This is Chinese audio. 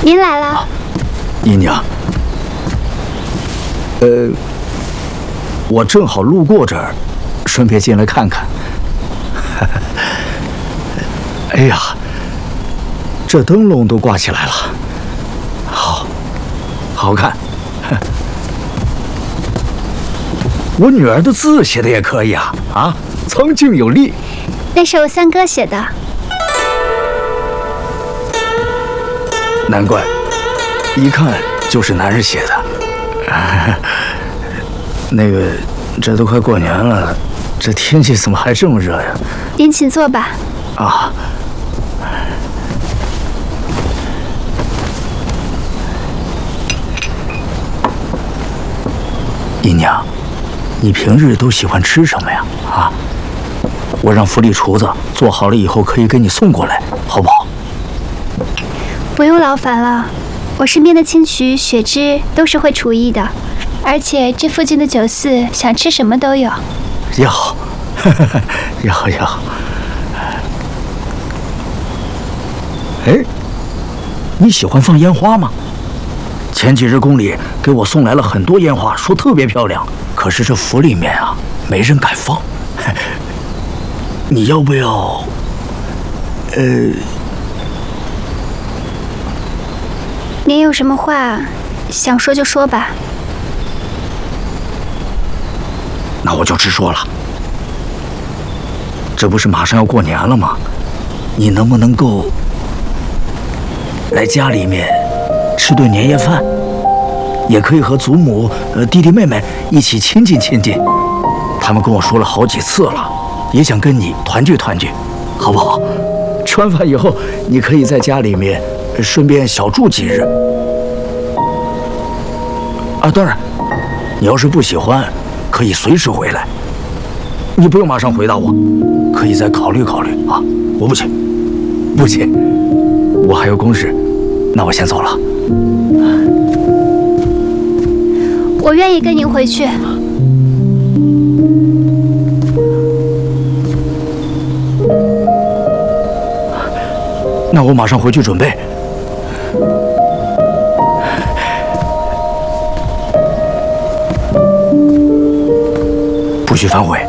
您来了， 姨娘。我正好路过这儿，顺便进来看看。哎呀，这灯笼都挂起来了，好看。我女儿的字写的也可以啊，苍劲有力。 那是我三哥写的。 难怪，一看就是男人写的。那个，这都快过年了，这天气怎么还这么热呀？ 您请坐吧。 啊。姨娘，你平日都喜欢吃什么呀？我让府里厨子做好了以后可以给你送过来，好不好？ 不用劳烦了，我身边的青渠、雪芝都是会厨艺的，而且这附近的酒肆想吃什么都有。 要，要。哎，你喜欢放烟花吗？前几日宫里给我送来了很多烟花，说特别漂亮。可是这府里面啊，没人敢放。你要不要？ 您有什么话想说就说吧。 那我就直说了。这不是马上要过年了吗？你能不能够来家里面吃顿年夜饭？也可以和祖母、弟弟妹妹一起亲近亲近。他们跟我说了好几次了，也想跟你团聚团聚，好不好？吃完饭以后，你可以在家里面顺便小住几日。当然，你要是不喜欢，可以随时回来。你不用马上回答我，可以再考虑考虑啊。我不急，我还有公事，那我先走了。 我愿意跟您回去。 那我马上回去准备。不许反悔。